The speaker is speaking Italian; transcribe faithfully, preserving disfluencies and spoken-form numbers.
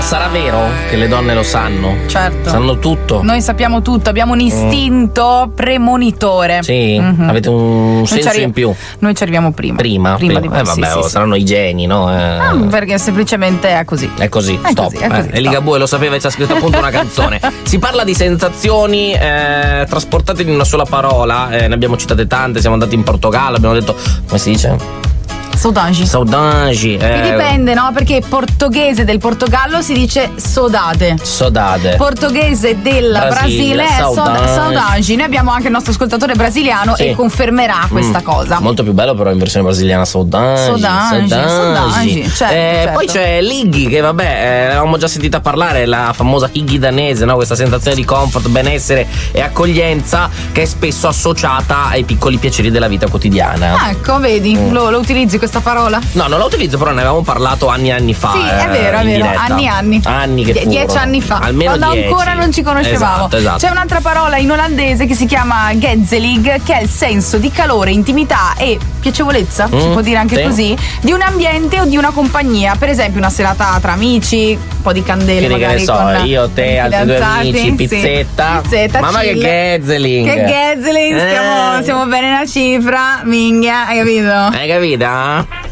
sarà vero che le donne lo sanno? Certo. Sanno tutto. Noi sappiamo tutto, abbiamo un istinto mm. premonitore. Sì, mm-hmm. avete un noi senso arri- in più. Noi ci arriviamo prima. Prima? Prima, prima. di Eh vabbè, sì, oh, sì, saranno sì. i geni, no? Eh. Ah, perché semplicemente è così. È così, è stop. Così, è così, eh. E Ligabue lo sapeva e ci ha scritto appunto una canzone. Si parla di sensazioni eh, trasportate in una sola parola, eh, ne abbiamo citate tante, siamo andati in Portogallo, abbiamo detto, come si dice? Saudade. Saudade. Eh. Che dipende, no? Perché portoghese del Portogallo si dice sodate. Sodade. Portoghese del Brasile, Brasile è saudade. saudade. Noi abbiamo anche il nostro ascoltatore brasiliano sì. e confermerà questa mm. cosa. Molto più bello però in versione brasiliana, saudade. Saudade. saudade. Certo, eh, certo. Poi c'è Liggy che vabbè, eh, l'avevamo già sentita parlare, la famosa Higgy danese, no? Questa sensazione di comfort, benessere e accoglienza che è spesso associata ai piccoli piaceri della vita quotidiana. Ah, ecco, vedi, mm. lo, lo utilizzi questa parola? No, non la utilizzo, però ne avevamo parlato anni e anni fa. Sì, è vero, eh, è vero, diretta. anni e anni. Anni che furono. Dieci anni fa. Almeno quando dieci. ancora non ci conoscevamo. Esatto, esatto. C'è un'altra parola in olandese che si chiama gezellig, che è il senso di calore, intimità e piacevolezza, mm, si può dire anche sì. così, di un ambiente o di una compagnia. Per esempio una serata tra amici, un po' di candele. Quindi magari che ne so, con io, te, altri due amici, pizzetta. Sì, pizzetta Mamma chill. che gezelling. Che gezelling, eh. stiamo, stiamo bene una cifra, minghia, hai capito? Hai capito?